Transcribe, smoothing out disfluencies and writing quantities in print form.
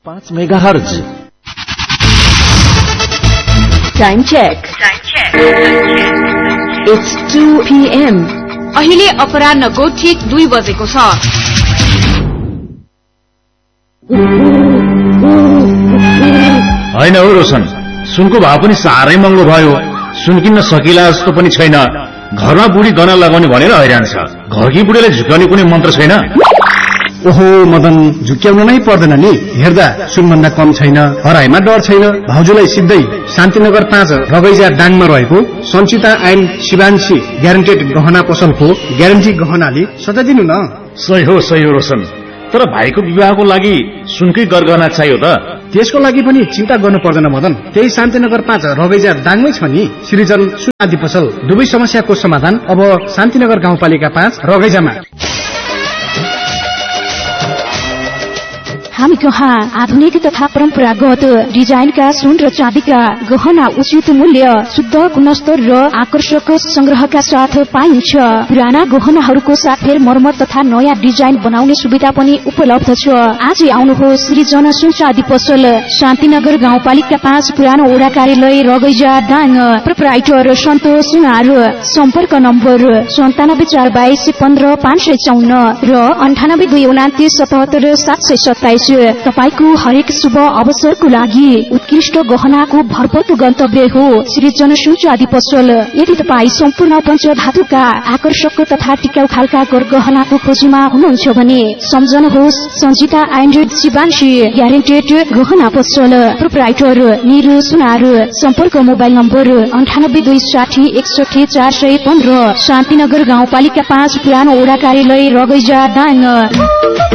5 megahertz. Time check. It's 2 PM. अहिले अपराह्नको ठीक 2 बजेको छ। होइन हो रोशन, सुनको भाव पनि साह्रै महँगो भयो। सुन किन्न सकिला जस्तो पनि छैन। घरमा बुढी गहना लगाउने भनेर हैरान छ। घरकी बुढीलाई झुक्याउने कुनै मन्त्र छैन। ओहो मदन, झुक्याउन नै पर्दैन नि। हेर्दा सुनभन्दा कम छैन, हराइमा डर छैन। भाउजूलाई सिधै शान्तिनगर 5 रगैजा डाङमा रहेको सञ्चिता एन्ड शिवांशी ग्यारेन्टेड गहना पसलको ग्यारेन्टी गहनाले सजाइदिनु न। सही हो रोशन, तर भाइको विवाहको लागि सुनकै गरगहना चाहियो त। त्यसको लागि पनि चिन्ता गर्नु पर्दैन मदन, त्यही शान्तिनगर 5 रगैजा डाङमै छ नि सृजन सुन आदि पसल। दुवै समस्याको समाधान अब शान्तिनगर गाउँपालिका 5 रगैजामा। हामी कहाँ आधुनिक तथा परम्परागत डिजाइनका सुन र चाँदीका गहना उचित मूल्य, शुद्ध गुणस्तर र आकर्षक संग्रहका साथ पाइन्छ। पुराना गहनाहरूको साथ फेर मर्मत तथा नयाँ डिजाइन बनाउने सुविधा पनि उपलब्ध छ। आजै आउनुहोस् सृजन सुन चाँदी पसल, शान्तिनगर गाउँपालिका 5 पुरानो ओडा कार्यालय रगैजा डाङ। प्रोप्राइटर सन्तोष सुनार। सम्पर्क नम्बर 9742155554 र 9829777727। तपाईको हरेक शुभ अवसरको लागि उत्कृष्ट गहनाको भरपर्दो गन्तव्य हो सृजन सुन चाँदी पसल। यदि तपाईँ सम्पूर्ण पञ्चधातुका आकर्षक तथा टिकाउ खालका गहनाको खोजीमा हुनुहुन्छ भने सम्झनुहोस् सञ्चिता एन्ड शिवांशी ग्यारेन्टेड गहना पसल। प्रोप्राइटर निरु सुनार। सम्पर्क मोबाइल नम्बर 9826616415। शान्तिनगर गाउँपालिका 5 पुरानो ओडा कार्यालय रगैजा डाङ।